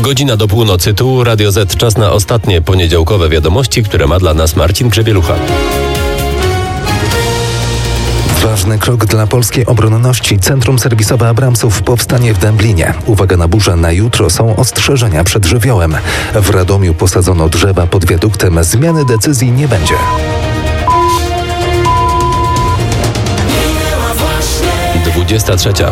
Godzina do północy, tu Radio Z. Czas na ostatnie poniedziałkowe wiadomości, które ma dla nas Marcin Grzebielucha. Ważny krok dla polskiej obronności. Centrum serwisowe Abramsów powstanie w Dęblinie. Uwaga na burzę, na jutro są ostrzeżenia przed żywiołem. W Radomiu posadzono drzewa pod wiaduktem. Zmiany decyzji nie będzie. Dwudziesta trzecia.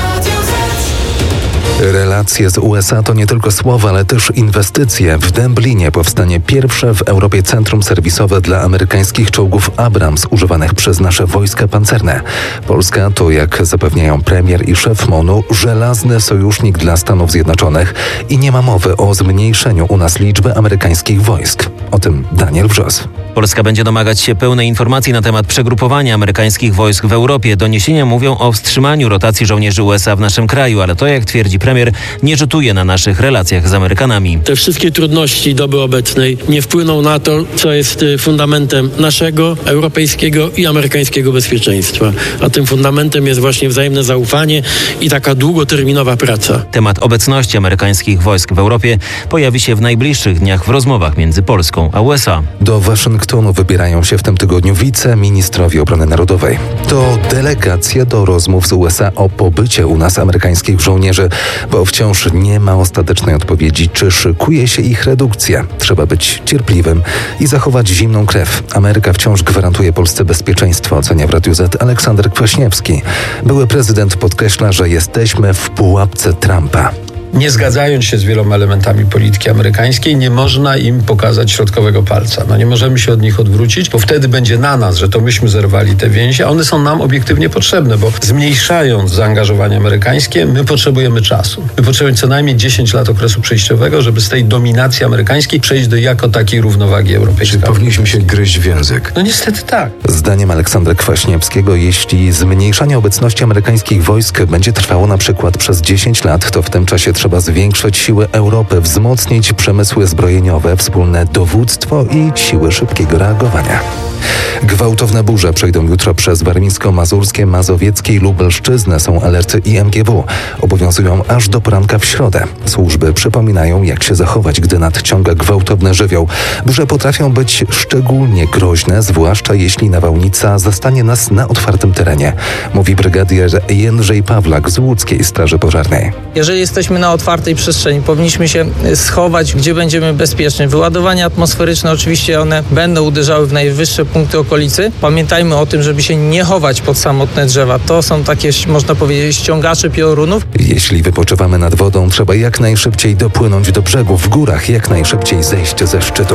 Relacje z USA to nie tylko słowa, ale też inwestycje. W Dęblinie powstanie pierwsze w Europie centrum serwisowe dla amerykańskich czołgów Abrams używanych przez nasze wojska pancerne. Polska to, jak zapewniają premier i szef MON-u, żelazny sojusznik dla Stanów Zjednoczonych i nie ma mowy o zmniejszeniu u nas liczby amerykańskich wojsk. O tym Daniel Wrzos. Polska będzie domagać się pełnej informacji na temat przegrupowania amerykańskich wojsk w Europie. Doniesienia mówią o wstrzymaniu rotacji żołnierzy USA w naszym kraju, ale to, jak twierdzi premier, nie rzutuje na naszych relacjach z Amerykanami. Te wszystkie trudności doby obecnej nie wpłyną na to, co jest fundamentem naszego, europejskiego i amerykańskiego bezpieczeństwa. A tym fundamentem jest właśnie wzajemne zaufanie i taka długoterminowa praca. Temat obecności amerykańskich wojsk w Europie pojawi się w najbliższych dniach w rozmowach między Polską a USA. Do Waszyngtonu wybierają się w tym tygodniu wiceministrowie obrony narodowej. To delegacja do rozmów z USA o pobycie u nas amerykańskich żołnierzy, bo wciąż nie ma ostatecznej odpowiedzi, czy szykuje się ich redukcja. Trzeba być cierpliwym i zachować zimną krew. Ameryka wciąż gwarantuje Polsce bezpieczeństwo, ocenia w Radiu Z Aleksander Kwaśniewski. Były prezydent podkreśla, że jesteśmy w pułapce Trumpa. Nie zgadzając się z wieloma elementami polityki amerykańskiej, nie można im pokazać środkowego palca. Nie możemy się od nich odwrócić, bo wtedy będzie na nas, że to myśmy zerwali te więzi, a one są nam obiektywnie potrzebne, bo zmniejszając zaangażowanie amerykańskie, my potrzebujemy czasu. My potrzebujemy co najmniej 10 lat okresu przejściowego, żeby z tej dominacji amerykańskiej przejść do jako takiej równowagi europejskiej. Czy powinniśmy się gryźć w język? Niestety tak. Zdaniem Aleksandra Kwaśniewskiego, jeśli zmniejszanie obecności amerykańskich wojsk będzie trwało na przykład przez 10 lat, to w tym czasie trzeba zwiększyć siły Europy, wzmocnić przemysły zbrojeniowe, wspólne dowództwo i siły szybkiego reagowania. Gwałtowne burze przejdą jutro przez warmińsko-mazurskie, mazowieckie i Lubelszczyznę. Są alerty IMGW. Obowiązują aż do poranka w środę. Służby przypominają, jak się zachować, gdy nadciąga gwałtowny żywioł. Burze potrafią być szczególnie groźne, zwłaszcza jeśli nawałnica zastanie nas na otwartym terenie, mówi brygadier Jędrzej Pawlak z Łódzkiej Straży Pożarnej. Jeżeli jesteśmy na otwartej przestrzeni, powinniśmy się schować, gdzie będziemy bezpieczni. Wyładowania atmosferyczne oczywiście one będą uderzały w najwyższe punkty okolicy. Pamiętajmy o tym, żeby się nie chować pod samotne drzewa. To są takie, można powiedzieć, ściągacze piorunów. Jeśli wypoczywamy nad wodą, trzeba jak najszybciej dopłynąć do brzegu. W górach jak najszybciej zejść ze szczytu.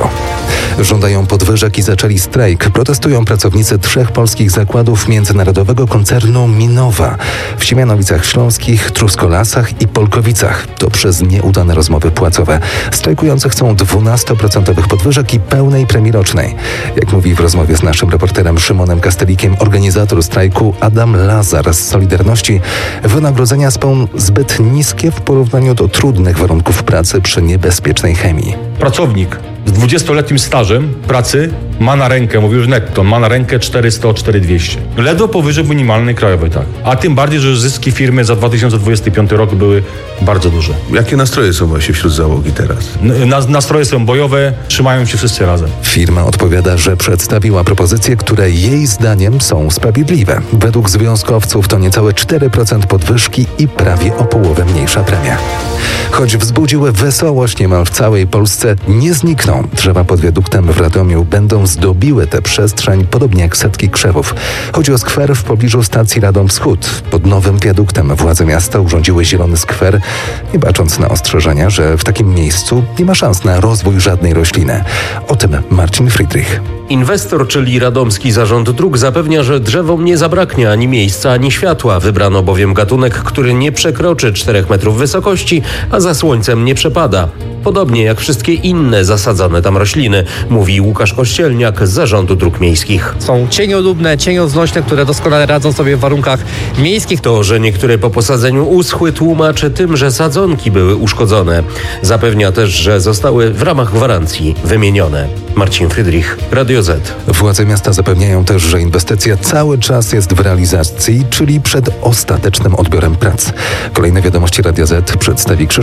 Żądają podwyżek i zaczęli strajk. Protestują pracownicy 3 polskich zakładów międzynarodowego koncernu Minowa w Siemianowicach Śląskich, Truskolasach i Polkowicach. To przez nieudane rozmowy płacowe. Strajkujący chcą 12% podwyżek i pełnej premii rocznej. Jak mówi w rozmowie z naszym reporterem Szymonem Kastelikiem organizator strajku Adam Lazar z Solidarności, wynagrodzenia są zbyt niskie w porównaniu do trudnych warunków pracy przy niebezpiecznej chemii. Pracownik z 20-letnim stażem pracy ma na rękę, mówię już netto, ma na rękę 400-4200. Ledwo powyżej minimalnej krajowej, tak. A tym bardziej, że zyski firmy za 2025 rok były bardzo duże. Jakie nastroje są właśnie wśród załogi teraz? Nastroje są bojowe, trzymają się wszyscy razem. Firma odpowiada, że przedstawiła propozycje, które jej zdaniem są sprawiedliwe. Według związkowców to niecałe 4% podwyżki i prawie o połowę mniejsza premia. Choć wzbudziły wesołość niemal w całej Polsce, nie znikną. Drzewa pod wiaduktem w Radomiu będą zdobiły tę przestrzeń, podobnie jak setki krzewów. Chodzi o skwer w pobliżu stacji Radom Wschód. Pod nowym wiaduktem władze miasta urządziły zielony skwer, nie bacząc na ostrzeżenia, że w takim miejscu nie ma szans na rozwój żadnej rośliny. O tym Marcin Friedrich. Inwestor, czyli Radomski Zarząd Dróg, zapewnia, że drzewom nie zabraknie ani miejsca, ani światła. Wybrano bowiem gatunek, który nie przekroczy 4 metrów wysokości, a za słońcem nie przepada. Podobnie jak wszystkie inne zasadzone tam rośliny, mówi Łukasz Kościelniak z Zarządu Dróg Miejskich. Są cieniolubne, cienioznośne, które doskonale radzą sobie w warunkach miejskich. To, że niektóre po posadzeniu uschły, tłumaczy tym, że sadzonki były uszkodzone. Zapewnia też, że zostały w ramach gwarancji wymienione. Marcin Friedrich, Radio Z. Władze miasta zapewniają też, że inwestycja cały czas jest w realizacji, czyli przed ostatecznym odbiorem prac. Kolejne wiadomości Radia Z przedstawi Krzysztof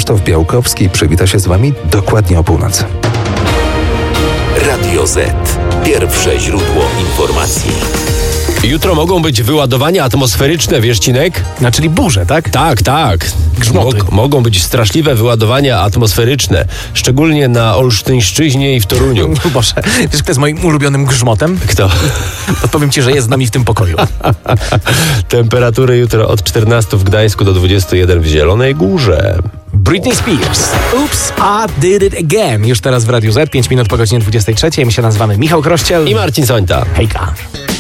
Krzysztof Białkowski przywita się z Wami dokładnie o północy. Radio Z. Pierwsze źródło informacji. Jutro mogą być wyładowania atmosferyczne, wiesz, Cinek? Czyli burze, tak? Tak. Grzmoty. Mogą być straszliwe wyładowania atmosferyczne, szczególnie na Olsztyńszczyźnie i w Toruniu. Boże, wiesz, kto jest moim ulubionym grzmotem? Kto? Odpowiem ci, że jest z nami w tym pokoju. Temperatury jutro od 14 w Gdańsku do 21 w Zielonej Górze. Britney Spears. Oops, I did it again. Już teraz w Radiu Z, 5 minut po godzinie 23. My się nazywamy Michał Krościel I Marcin Sońta. Hejka.